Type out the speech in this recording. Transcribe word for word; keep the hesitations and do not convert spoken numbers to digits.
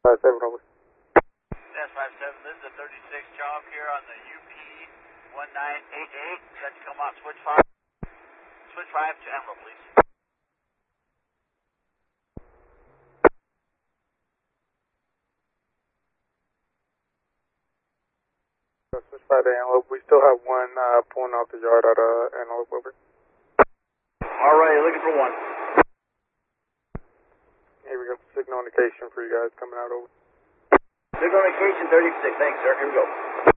five seven, over. Yes, five seven, this is the thirty-six chalk here on the U P one nine eight eight. Set to come out switch five. Switch five to Emerald, please. Switch five to Antelope. We still have one uh, pulling off the yard at uh, Antelope, over. All right, looking for one. Here we go. Signal indication for you guys coming out, over. Signal indication thirty-six, thanks, sir. Here we go.